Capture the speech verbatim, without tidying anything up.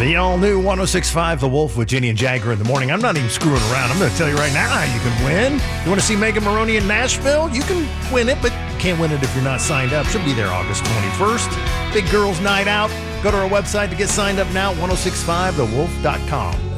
The all-new one oh six point five The Wolf with Jenny and Jagger in the morning. I'm not even screwing around. I'm going to tell you right now how you can win. You want to see Megan Maroney in Nashville? You can win it, but you can't win it if you're not signed up. She'll be there August twenty-first. Big Girls Night Out. Go to our website to get signed up now, ten sixty-five the wolf dot com.